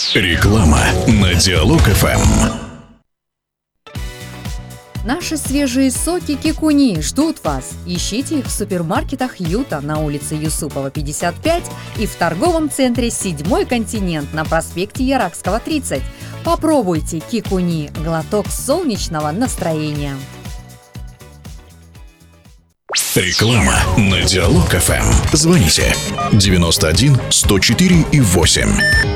Реклама на Диалог ФМ. Наши свежие соки Кикуни ждут вас. Ищите их в супермаркетах Юта на улице Юсупова, 55 и в торговом центре «Седьмой континент» на проспекте Яракского, 30. Попробуйте Кикуни – глоток солнечного настроения. Реклама на Диалог ФМ. Звоните 91 104 и 8.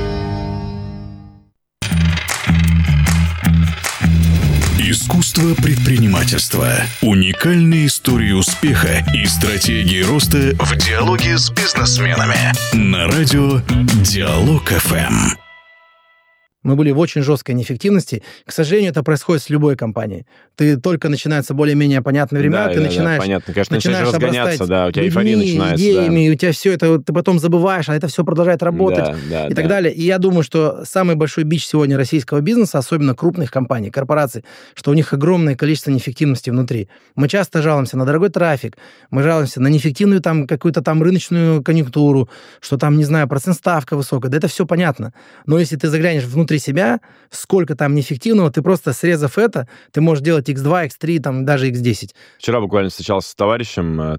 Искусство предпринимательства. Уникальные истории успеха и стратегии роста в диалоге с бизнесменами. На радио Диалог ФМ. Мы были в очень жесткой неэффективности. К сожалению, это происходит с любой компанией. Ты только начинается более-менее понятные времена, ты начинаешь... Да, понятно. Конечно, начинаешь разгоняться, да, у тебя эйфория начинается. Идеями, да. У тебя все это, ты потом забываешь, а это все продолжает работать и так далее. И я думаю, что самый большой бич сегодня российского бизнеса, особенно крупных компаний, корпораций, что у них огромное количество неэффективности внутри. Мы часто жалуемся на дорогой трафик, мы жалуемся на неэффективную там какую-то там рыночную конъюнктуру, что там, не знаю, процент ставка высокая. Да это все понятно. Но если ты заглянешь внутри себя, сколько там неэффективного, ты просто срезав это, ты можешь делать x2, x3, там, даже x10. Вчера буквально встречался с товарищем,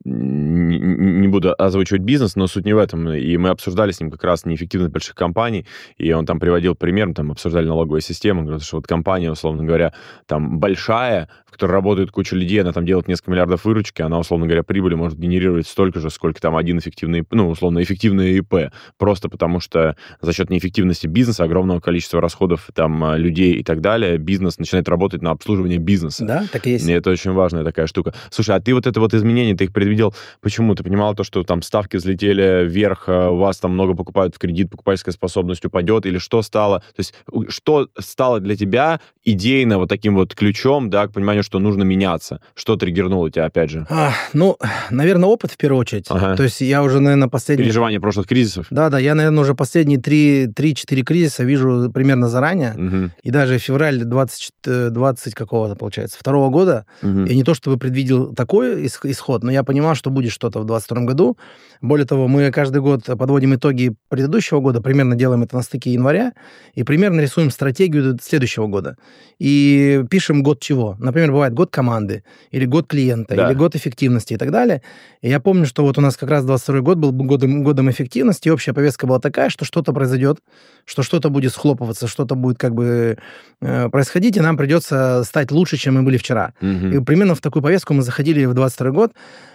не буду озвучивать бизнес, но суть не в этом. И мы обсуждали с ним как раз неэффективность больших компаний, и он там приводил пример, там обсуждали налоговую систему, говорит, что вот компания, условно говоря, там большая, в которой работает куча людей, она там делает несколько миллиардов выручки, она, условно говоря, прибыли может генерировать столько же, сколько там один эффективный, условно, эффективный ИП. Просто потому что за счет неэффективности бизнеса, огромного количества расходов там людей и так далее, бизнес начинает работать на обслуживание бизнеса. Да, так и есть. И это очень важная такая штука. Слушай, а ты вот это вот изменение, ты их предвидел, почему? Ты понимал то, что там ставки взлетели вверх, у вас там много покупают в кредит, покупательская способность упадет, или что стало? То есть что стало для тебя идейно вот таким вот ключом, да, к пониманию, что нужно меняться? Что триггернуло тебя, опять же? Наверное, опыт в первую очередь. Ага. То есть я уже, наверное, последние... Переживания прошлых кризисов? Да, я, наверное, уже последние 3-4 кризиса вижу примерно заранее. Угу. И даже февраль 20 какого-то, получается, 2 года, я не то чтобы предвидел такой исход, но я понимал, что будет что-то в 22 году. Более того, мы каждый год подводим итоги предыдущего года, примерно делаем это на стыке января, и примерно рисуем стратегию следующего года. И пишем год чего. Например, бывает год команды, или год клиента, или год эффективности и так далее. И я помню, что вот у нас как раз 22 год был годом эффективности, и общая повестка была такая, что что-то произойдет, что что-то будет схлопываться, что-то будет как бы происходить, и нам придется стать лучше, чем мы были вчера. И примерно в такую повестку мы заходили в 22 год.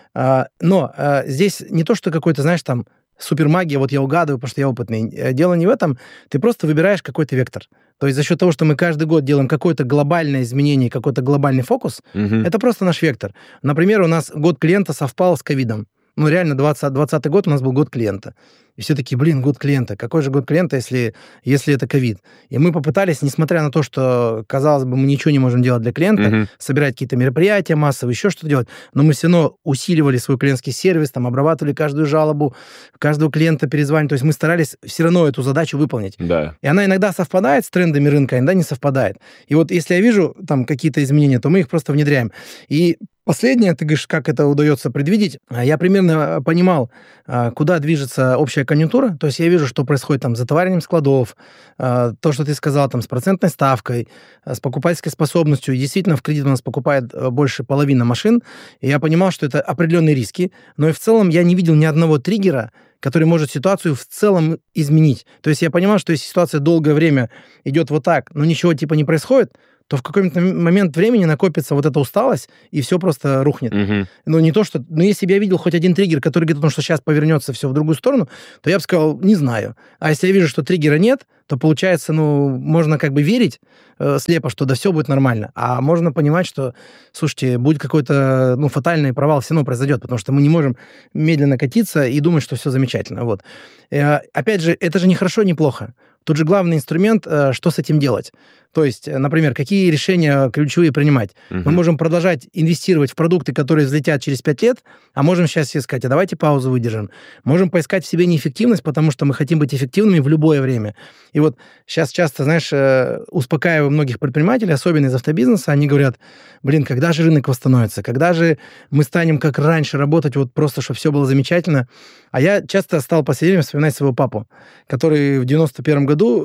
Но здесь не то, что какой-то, знаешь, там, супермагия, вот я угадываю, потому что я опытный. Дело не в этом, ты просто выбираешь какой-то вектор. То есть за счет того, что мы каждый год делаем какое-то глобальное изменение, какой-то глобальный фокус, это просто наш вектор. Например, у нас год клиента совпал с ковидом. Реально, 20 год у нас был год клиента. И все такие, год клиента. Какой же год клиента, если это ковид? И мы попытались, несмотря на то, что, казалось бы, мы ничего не можем делать для клиента, собирать какие-то мероприятия массовые, еще что-то делать, но мы все равно усиливали свой клиентский сервис, там, обрабатывали каждую жалобу, каждого клиента перезванивали. То есть мы старались все равно эту задачу выполнить. Да. И она иногда совпадает с трендами рынка, иногда не совпадает. И вот если я вижу там какие-то изменения, то мы их просто внедряем. И последнее, ты говоришь, как это удается предвидеть. Я примерно понимал, куда движется общая конъюнктура. То есть я вижу, что происходит там с затоварением складов, то, что ты сказал, там, с процентной ставкой, с покупательской способностью. И действительно, в кредит у нас покупает больше половины машин. И я понимал, что это определенные риски. Но и в целом я не видел ни одного триггера, который может ситуацию в целом изменить. То есть я понимал, что если ситуация долгое время идет вот так, но ничего типа не происходит, то в какой-то момент времени накопится вот эта усталость, и все просто рухнет. Но не то, что... Но если бы я видел хоть один триггер, который говорит о том, что сейчас повернется все в другую сторону, то я бы сказал, не знаю. А если я вижу, что триггера нет, то получается, можно как бы верить слепо, что да, все будет нормально. А можно понимать, что, слушайте, будет какой-то, фатальный провал, все равно произойдет, потому что мы не можем медленно катиться и думать, что все замечательно. Вот. Опять же, это же не хорошо, не плохо. Тут же главный инструмент, что с этим делать. То есть, например, какие решения ключевые принимать. Мы можем продолжать инвестировать в продукты, которые взлетят через 5 лет, а можем сейчас себе сказать, а давайте паузу выдержим. Можем поискать в себе неэффективность, потому что мы хотим быть эффективными в любое время. И вот сейчас часто, знаешь, успокаиваю многих предпринимателей, особенно из автобизнеса, они говорят, когда же рынок восстановится, когда же мы станем как раньше работать, вот просто, чтобы все было замечательно. А я часто стал в последнее время вспоминать своего папу, который в 91 году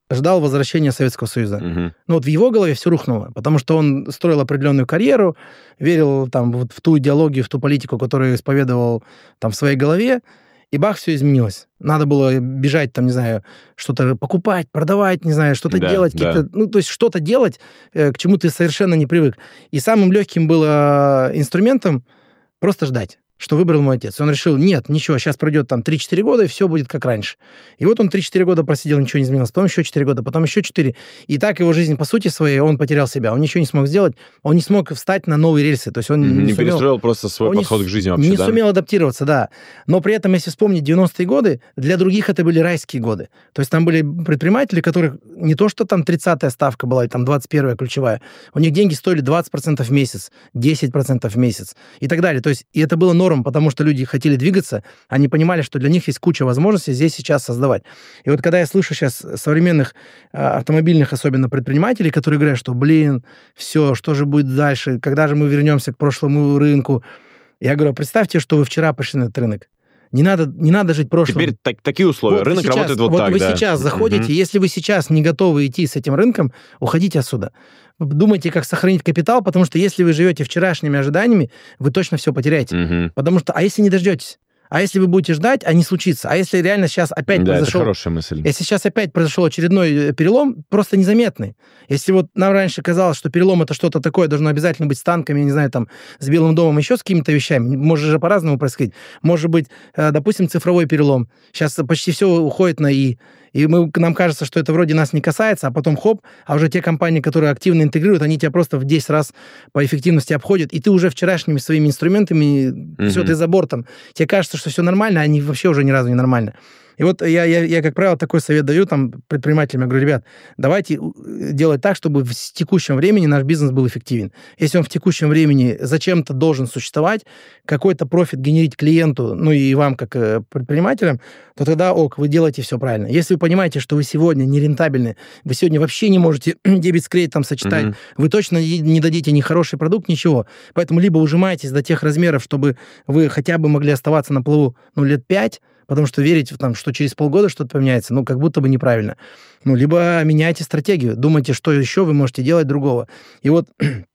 ждал возвращения Советского Союза. Мгм. Ну вот в его голове все рухнуло, потому что он строил определенную карьеру, верил там вот в ту идеологию, в ту политику, которую исповедовал там в своей голове, и бах, все изменилось. Надо было бежать, там, не знаю, что-то покупать, продавать, не знаю, что-то Да, делать, да. какие-то, ну, то есть что-то делать, к чему ты совершенно не привык. И самым легким было инструментом просто ждать, что выбрал мой отец. Он решил, нет, ничего, сейчас пройдет там 3-4 года, и все будет как раньше. И вот он 3-4 года просидел, ничего не изменилось, потом еще 4 года, потом еще 4. И так его жизнь, по сути своей, он потерял себя. Он ничего не смог сделать, он не смог встать на новые рельсы. То есть он Не сумел... перестроил просто свой Он подход к жизни вообще, не да? сумел адаптироваться, да. Но при этом, если вспомнить 90-е годы, для других это были райские годы. То есть там были предприниматели, которых не то, что там 30-я ставка была, или там 21-я ключевая, у них деньги стоили 20% в месяц, 10% в месяц и так далее. То есть и это было нормой, потому что люди хотели двигаться, они понимали, что для них есть куча возможностей здесь сейчас создавать. И вот когда я слышу сейчас современных автомобильных, особенно предпринимателей, которые говорят, что, блин, все, что же будет дальше, когда же мы вернемся к прошлому рынку, я говорю, представьте, что вы вчера пришли на этот рынок. Не надо жить прошлым. Теперь такие условия. Вот вы Рынок сейчас- работает вот так, вы да. сейчас заходите, Мгм. если вы сейчас не готовы идти с этим рынком, уходите отсюда. Думайте, как сохранить капитал, потому что если вы живете вчерашними ожиданиями, вы точно все потеряете. Мгм. Потому что, а если не дождетесь? А если вы будете ждать, а не случится? А если реально сейчас опять Да, это произошел... хорошая мысль. Если сейчас опять произошел очередной перелом, просто незаметный. Если вот нам раньше казалось, что перелом это что-то такое, должно обязательно быть с танками, я не знаю, там, с Белым домом, еще с какими-то вещами, может же по-разному происходить. Может быть, допустим, цифровой перелом. Сейчас почти все уходит на И нам кажется, что это вроде нас не касается, а потом хоп, а уже те компании, которые активно интегрируют, они тебя просто в 10 раз по эффективности обходят, и ты уже вчерашними своими инструментами, все, ты за бортом. Тебе кажется, что все нормально, а они вообще уже ни разу не нормально. И вот я, как правило, такой совет даю там предпринимателям. Я говорю, ребят, давайте делать так, чтобы в текущем времени наш бизнес был эффективен. Если он в текущем времени зачем-то должен существовать, какой-то профит генерить клиенту, ну и вам, как предпринимателям, то тогда вы делаете все правильно. Если вы понимаете, что вы сегодня нерентабельны, вы сегодня вообще не можете дебет с кредитом сочетать, вы точно не дадите ни хороший продукт, ничего. Поэтому либо ужимаетесь до тех размеров, чтобы вы хотя бы могли оставаться на плаву лет 5, потому что верить в что через полгода что-то поменяется, как будто бы неправильно. Либо меняйте стратегию, думайте, что еще вы можете делать другого. И вот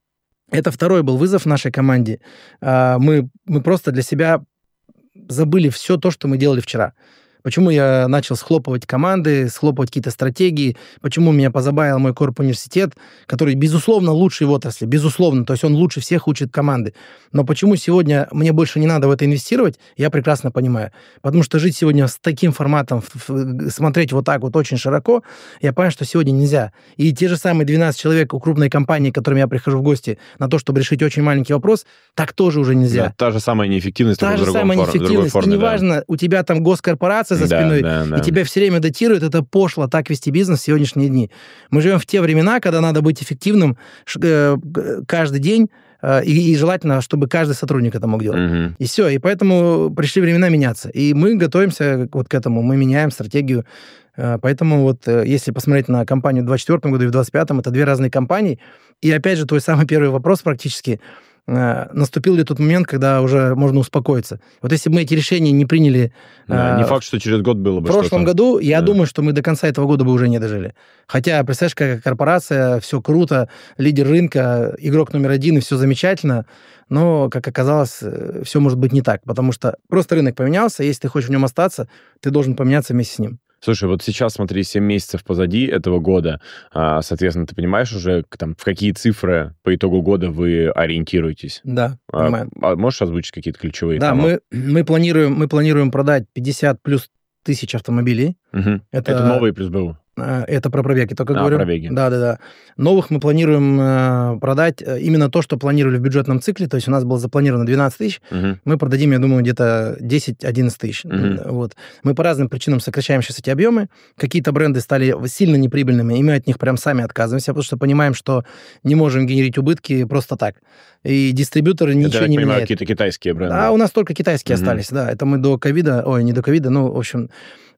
это второй был вызов нашей команде. Мы просто для себя забыли все то, что мы делали вчера. Почему я начал схлопывать команды, схлопывать какие-то стратегии, почему меня позабавил мой корп-университет, который, безусловно, лучший в отрасли, безусловно, то есть он лучше всех учит команды. Но почему сегодня мне больше не надо в это инвестировать, я прекрасно понимаю. Потому что жить сегодня с таким форматом, смотреть вот так вот очень широко, я понимаю, что сегодня нельзя. И те же самые 12 человек у крупной компании, к которым я прихожу в гости на то, чтобы решить очень маленький вопрос, так тоже уже нельзя. Да, та же самая неэффективность, Та же самая неэффективность. И неважно, у тебя там госкорпорация за спиной, и тебя все время датируют, это пошло так вести бизнес в сегодняшние дни. Мы живем в те времена, когда надо быть эффективным каждый день, и желательно, чтобы каждый сотрудник это мог делать. И все, и поэтому пришли времена меняться. И мы готовимся вот к этому, мы меняем стратегию. Поэтому вот если посмотреть на компанию в 2024 году и в 2025, это две разные компании. И опять же, твой самый первый вопрос практически, наступил ли тот момент, когда уже можно успокоиться. Вот если бы мы эти решения не приняли... не факт, что через год было бы в прошлом году, я думаю, что мы до конца этого года бы уже не дожили. Хотя, представляешь, какая корпорация, все круто, лидер рынка, игрок номер 1, и все замечательно, но, как оказалось, все может быть не так, потому что просто рынок поменялся, если ты хочешь в нем остаться, ты должен поменяться вместе с ним. Слушай, вот сейчас, смотри, 7 месяцев позади этого года, соответственно, ты понимаешь уже, в какие цифры по итогу года вы ориентируетесь? Да, понимаю. Можешь озвучить какие-то ключевые? Да, мы планируем продать 50 плюс тысяч автомобилей. Это новые плюс БУ? Это про пробеги только говорю. Пробеги. Да. Новых мы планируем продать именно то, что планировали в бюджетном цикле. То есть у нас было запланировано 12 тысяч. Мы продадим, я думаю, где-то 10-11 тысяч. Вот. Мы по разным причинам сокращаем сейчас эти объемы. Какие-то бренды стали сильно неприбыльными, и мы от них прям сами отказываемся, потому что понимаем, что не можем генерить убытки просто так. И дистрибьюторы ничего не меняют. Какие-то китайские бренды. Да, у нас только китайские остались, да. Это мы до ковида, не до ковида, в общем...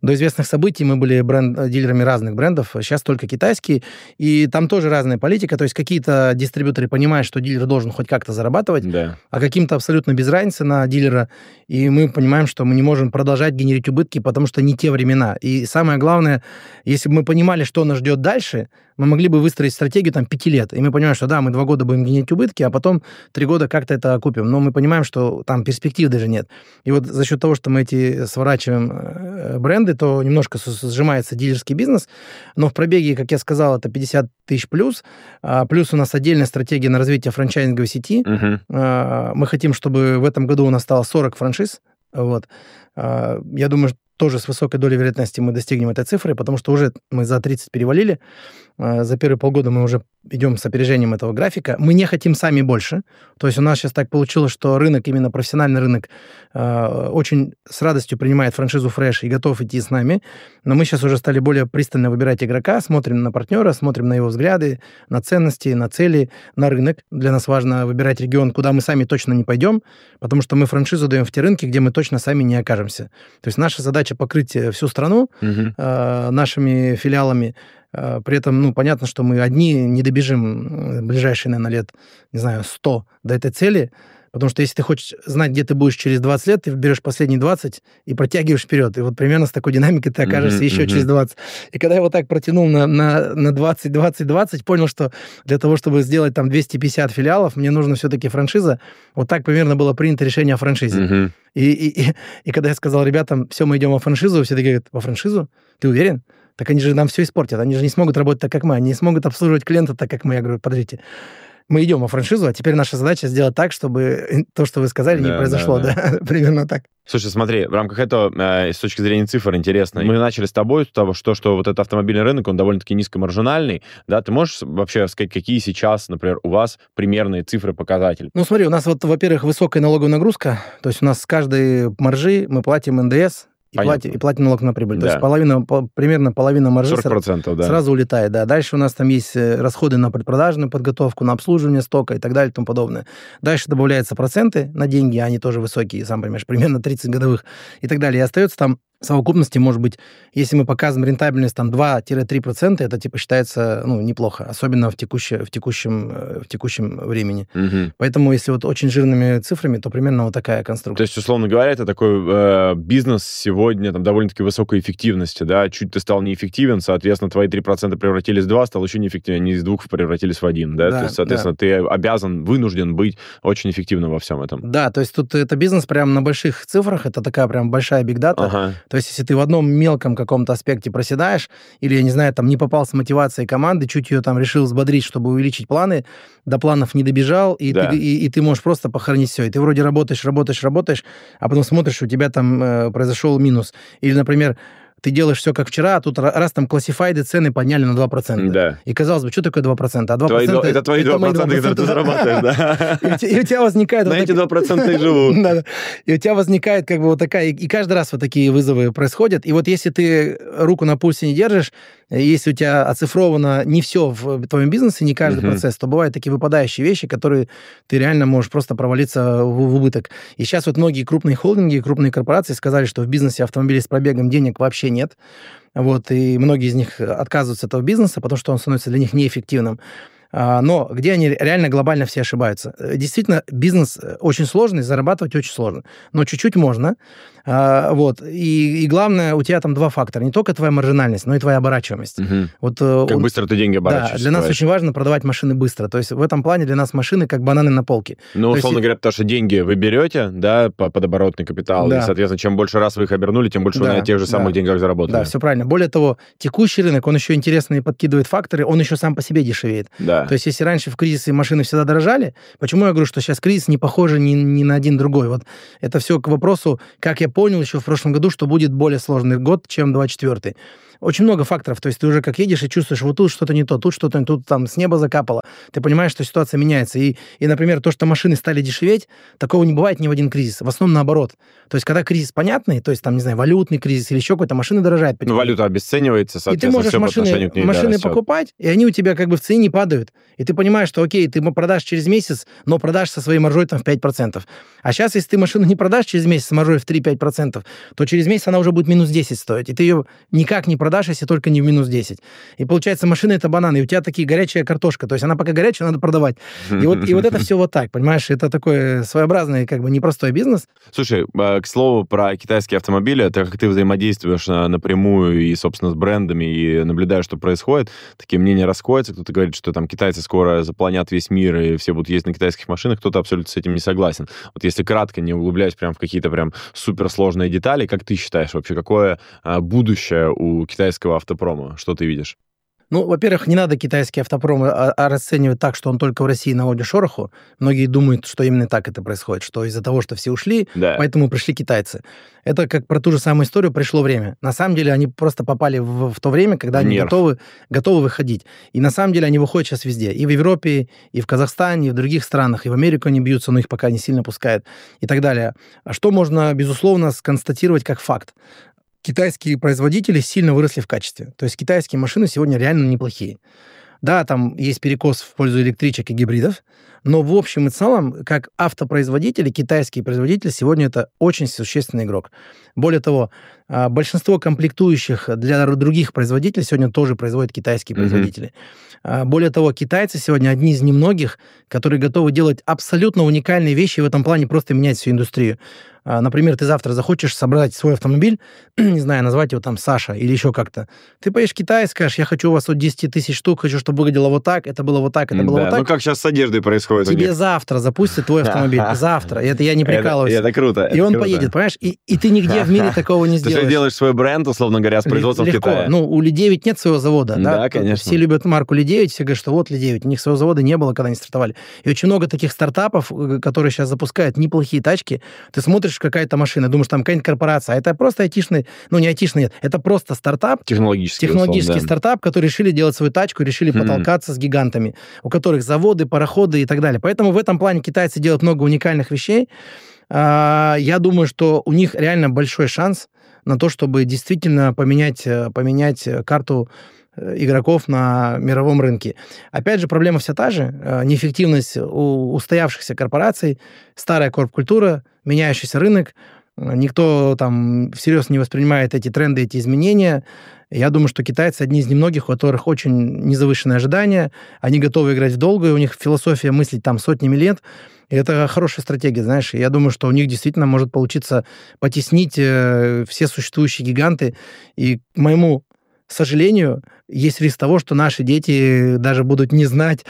до известных событий мы были дилерами разных брендов, сейчас только китайские, и там тоже разная политика, то есть какие-то дистрибьюторы понимают, что дилер должен хоть как-то зарабатывать, Да. а каким-то абсолютно без разницы на дилера, и мы понимаем, что мы не можем продолжать генерить убытки, потому что не те времена. И самое главное, если бы мы понимали, что нас ждет дальше, мы могли бы выстроить стратегию 5 лет. И мы понимаем, что да, мы 2 года будем генерить убытки, а потом 3 года как-то это окупим. Но мы понимаем, что там перспектив даже нет. И вот за счет того, что мы эти сворачиваем бренды, то немножко сжимается дилерский бизнес. Но в пробеге, как я сказал, это 50 тысяч плюс. Плюс у нас отдельная стратегия на развитие франчайзинговой сети. Мы хотим, чтобы в этом году у нас стало 40 франшиз. Вот. Я думаю, тоже с высокой долей вероятности мы достигнем этой цифры, потому что уже мы за 30 перевалили. За первые полгода мы уже идем с опережением этого графика. Мы не хотим сами больше. То есть у нас сейчас так получилось, что рынок, именно профессиональный рынок, очень с радостью принимает франшизу Fresh и готов идти с нами. Но мы сейчас уже стали более пристально выбирать игрока, смотрим на партнера, смотрим на его взгляды, на ценности, на цели, на рынок. Для нас важно выбирать регион, куда мы сами точно не пойдем, потому что мы франшизу даем в те рынки, где мы точно сами не окажемся. То есть наша задача покрыть всю страну нашими филиалами. При этом, понятно, что мы одни не добежим ближайшие, наверное, лет, не знаю, 100 до этой цели, потому что если ты хочешь знать, где ты будешь через 20 лет, ты берешь последние 20 и протягиваешь вперед. И вот примерно с такой динамикой ты окажешься еще через 20. И когда я вот так протянул на 20, 20, 20, понял, что для того, чтобы сделать там 250 филиалов, мне нужно все-таки франшиза. Вот так примерно было принято решение о франшизе. И когда я сказал ребятам, все, мы идем во франшизу, все такие говорят, во франшизу? Ты уверен? Так они же нам все испортят. Они же не смогут работать так, как мы. Они не смогут обслуживать клиента так, как мы. Я говорю, подождите, мы идем во франшизу, а теперь наша задача сделать так, чтобы то, что вы сказали, не произошло. Да. Примерно так. Слушай, смотри, в рамках этого, с точки зрения цифр, интересно. Мы начали с тобой с того, что вот этот автомобильный рынок, он довольно-таки низкомаржинальный. Да, ты можешь вообще сказать, какие сейчас, например, у вас примерные цифры, показатели? Смотри, у нас во-первых, высокая налоговая нагрузка. То есть у нас с каждой маржи мы платим НДС, и платим налог на прибыль. Да. То есть примерно половина маржи 40%, да. сразу улетает. Да. Дальше у нас там есть расходы на предпродажную подготовку, на обслуживание стока и так далее и тому подобное. Дальше добавляются проценты на деньги, они тоже высокие, сам понимаешь, примерно 30 годовых и так далее. И остается там в совокупности, может быть, если мы показываем рентабельность там 2-3%, это считается неплохо, особенно в текущем времени. Поэтому если вот очень жирными цифрами, то примерно вот такая конструкция. То есть, условно говоря, это такой бизнес сегодня там довольно-таки высокой эффективности, да? Чуть ты стал неэффективен, соответственно, твои 3% превратились в 2, стал еще неэффективен, они из 2 превратились в 1, да? То есть, соответственно, ты вынужден быть очень эффективным во всем этом. Да, то есть тут это бизнес прям на больших цифрах, это такая прям большая бигдата. То есть, если ты в одном мелком каком-то аспекте проседаешь, или, я не знаю, там не попал с мотивацией команды, чуть ее там решил взбодрить, чтобы увеличить планы, до планов не добежал, и ты можешь просто похоронить все. И ты вроде работаешь, а потом смотришь, у тебя там произошел минус. Или, например, ты делаешь все как вчера, а тут раз там классифайды цены подняли на 2%. Да. И казалось бы, что такое 2%? А 2% это твои 2%, которые ты зарабатываешь, да. И у тебя возникает... На эти 2% и живу. И у тебя возникает как бы вот такая... И каждый раз вот такие вызовы происходят. И вот если ты руку на пульсе не держишь, если у тебя оцифровано не все в твоем бизнесе, не каждый процесс, то бывают такие выпадающие вещи, которые ты реально можешь просто провалиться в убыток. И сейчас вот многие крупные холдинги, крупные корпорации сказали, что в бизнесе автомобилей с пробегом денег вообще нет. Вот, и многие из них отказываются от этого бизнеса, потому что он становится для них неэффективным. Но где они реально глобально все ошибаются? Действительно, бизнес очень сложный, зарабатывать очень сложно. Но чуть-чуть можно. Вот. И главное, у тебя там 2 фактора. Не только твоя маржинальность, но и твоя оборачиваемость. Вот, как быстро ты деньги оборачиваешь. Да, для нас очень важно продавать машины быстро. То есть в этом плане для нас машины как бананы на полке. Условно говоря, потому что деньги вы берете, да, под оборотный капитал, и, соответственно, чем больше раз вы их обернули, тем больше вы на тех же самых деньгах заработали. Да, все правильно. Более того, текущий рынок, он еще интересные подкидывает факторы, он еще сам по себе дешевеет. Да. То есть если раньше в кризисе машины всегда дорожали, почему я говорю, что сейчас кризис не похож ни на один другой? Вот это все к вопросу, как я понял еще в прошлом году, что будет более сложный год, чем 24-й. очень много факторов. То есть ты уже как едешь и чувствуешь, вот тут что-то не то, тут что-то не то, тут там с неба закапало. Ты понимаешь, что ситуация меняется. И, например, то, что машины стали дешеветь, такого не бывает ни в один кризис. В основном наоборот. То есть когда кризис понятный, то есть там, не знаю, валютный кризис или еще какой-то, машина дорожает. Ну, валюта обесценивается, соответственно, все по отношению к ней машины покупать, и они у тебя как бы в цене не падают. И ты понимаешь, что окей, ты продашь через месяц, но продашь со своей маржой там в 5%. А сейчас, если ты машину не продашь через месяц с маржой в 3-5%, то через месяц она уже будет минус 10 стоить. И ты ее никак не продашь, если только не в минус 10. И получается, машина — это банан, и у тебя такие горячая картошка. То есть она пока горячая, надо продавать. И вот это все вот так, понимаешь? Это такой своеобразный, как бы непростой бизнес. Слушай, к слову про китайские автомобили, так как ты взаимодействуешь напрямую и, собственно, с брендами, и наблюдаешь, что происходит, такие мнения расходятся. Кто-то говорит, что там китайцы скоро заполонят весь мир, и все будут ездить на китайских машинах. Кто-то абсолютно с этим не согласен. Вот если кратко, не углубляясь прям в какие-то прям суперсложные детали, как ты считаешь вообще, какое будущее у китайского автопрома? Что ты видишь? Ну, во-первых, не надо китайский автопром расценивать так, что он только в России наводит шороху. Многие думают, что именно так это происходит, что из-за того, что все ушли, поэтому пришли китайцы. Это как про ту же самую историю «Пришло время». На самом деле они просто попали в то время, когда они готовы выходить. И на самом деле они выходят сейчас везде. И в Европе, и в Казахстане, и в других странах, и в Америку они бьются, но их пока не сильно пускают, и так далее. А что можно, безусловно, сконстатировать как факт? Китайские производители сильно выросли в качестве. То есть китайские машины сегодня реально неплохие. Да, там есть перекос в пользу электричек и гибридов, но в общем и целом, как автопроизводители, китайские производители сегодня это очень существенный игрок. Более того, большинство комплектующих для других производителей сегодня тоже производят китайские производители. Более того, китайцы сегодня одни из немногих, которые готовы делать абсолютно уникальные вещи и в этом плане просто менять всю индустрию. Например, ты завтра захочешь собрать свой автомобиль, не знаю, назвать его там Саша или еще как-то. Ты поедешь в Китай и скажешь, я хочу у вас от 10 тысяч штук, хочу, чтобы выглядело вот так, это было вот так, это было вот так. Ну, как сейчас с одеждой происходит. Тебе завтра запустят твой автомобиль. Завтра. Это я не прикалываюсь. Это круто. И он поедет, понимаешь? И ты нигде в мире такого не сделаешь. Ты делаешь свой бренд, условно говоря, с производством в Китае. Ну, у Ли-9 нет своего завода. Да, конечно. Все любят марку Ли-9, все говорят, что вот Ли-9. У них своего завода не было, когда они стартовали. И очень много таких стартапов, которые сейчас запускают неплохие тачки. Ты смотришь, какая-то машина, думаешь, там какая-нибудь корпорация, а это просто айтишный, ну, не айтишный, нет, это просто стартап. Технологический стартап, который решили делать свою тачку, решили потолкаться с гигантами, у которых заводы, пароходы и так далее. Поэтому в этом плане китайцы делают много уникальных вещей. Я думаю, что у них реально большой шанс на то, чтобы действительно поменять карту игроков на мировом рынке. Опять же, проблема вся та же. Неэффективность у устоявшихся корпораций, старая корп-культура, меняющийся рынок. Никто там всерьез не воспринимает эти тренды, эти изменения. Я думаю, что китайцы одни из немногих, у которых очень незавышенные ожидания. Они готовы играть в долгую, у них философия мыслить там сотнями лет. И это хорошая стратегия, знаешь. И я думаю, что у них действительно может получиться потеснить все существующие гиганты. И к моему сожалению, есть риск того, что наши дети даже будут не знать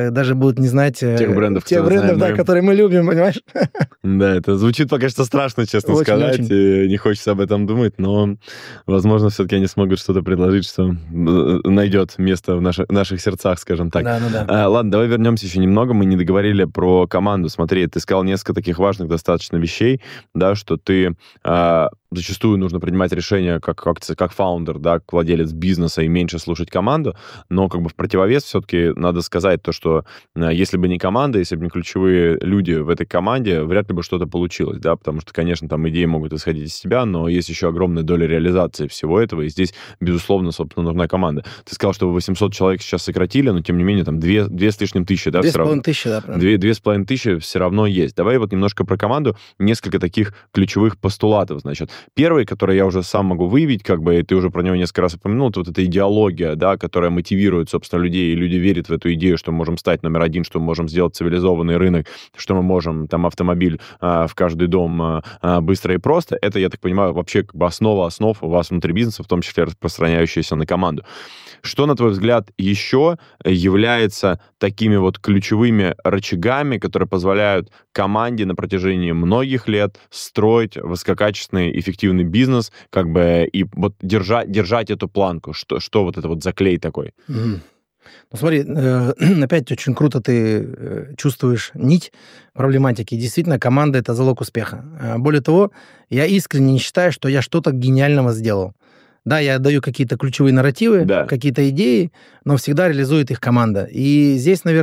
тех брендов, которые мы любим, понимаешь? Да, это звучит пока что страшно, честно сказать, и не хочется об этом думать, но, возможно, все-таки они смогут что-то предложить, что найдет место в наших сердцах, скажем так. Да. Ладно, давай вернемся еще немного, мы не договорили про команду. Смотри, ты сказал несколько таких важных достаточно вещей, да, что ты зачастую нужно принимать решения как фаундер, да, как владелец бизнеса и меньше слушать команду, но как бы в противовес все-таки надо сказать то, что если бы не команда, если бы не ключевые люди в этой команде, вряд ли бы что-то получилось, да, потому что, конечно, там идеи могут исходить из тебя, но есть еще огромная доля реализации всего этого, и здесь, безусловно, собственно, нужна команда. Ты сказал, что 800 человек сейчас сократили, но, тем не менее, там 2 с лишним тысячи, да, 2500, да. 2500 все равно есть. Давай вот немножко про команду, несколько таких ключевых постулатов, значит. Первый, который я уже сам могу выявить, как бы, и ты уже про него несколько раз упомянул, это вот эта идеология, да, которая мотивирует, собственно, людей, и люди верят в эту идею, что мы можем стать номер один, что мы можем сделать цивилизованный рынок, что мы можем, там, автомобиль в каждый дом быстро и просто. Это, я так понимаю, вообще как бы основа основ у вас внутри бизнеса, в том числе распространяющаяся на команду. Что, на твой взгляд, еще является такими вот ключевыми рычагами, которые позволяют команде на протяжении многих лет строить высококачественный, эффективный бизнес, как бы, и вот держать эту планку? Что вот это вот за клей такой? Ну, смотри, опять очень круто ты чувствуешь нить проблематики. Действительно, команда — это залог успеха. Более того, я искренне не считаю, что я что-то гениального сделал. Да, я даю какие-то ключевые нарративы, Да. какие-то идеи, но всегда реализует их команда. И здесь, наверное,